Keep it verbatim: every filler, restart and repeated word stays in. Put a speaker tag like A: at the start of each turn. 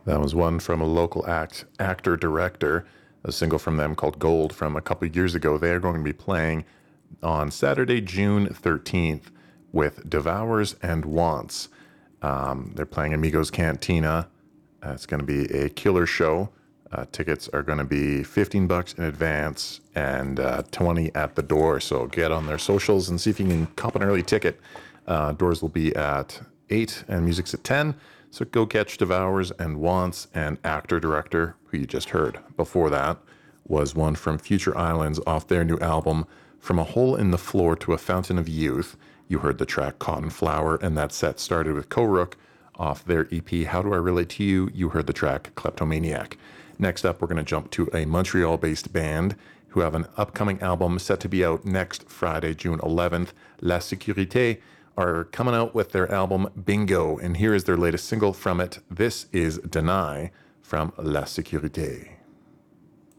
A: That was one from a local act, actor director, a single from them called Gold from a couple of years ago. They are going to be playing on Saturday, June thirteenth with Devours and Wants. Um, they're playing Amigos Cantina. Uh, it's going to be a killer show. Uh, tickets are going to be fifteen bucks in advance and uh, twenty at the door. So get on their socials and see if you can cop an early ticket. Uh, doors will be at eight and music's at ten. So go catch Devours and Wants and actor director, who you just heard. Before that was one from Future Islands off their new album, From a Hole in the Floor to a Fountain of Youth. You heard the track Cotton Flower, and that set started with Koruk off their E P How Do I Relate to You. You heard the track Kleptomaniac. Next up, we're going to jump to a Montreal-based band who have an upcoming album set to be out next Friday, June eleventh. La Sécurité are coming out with their album Bingo, and here is their latest single from it. This is Deny from La Sécurité.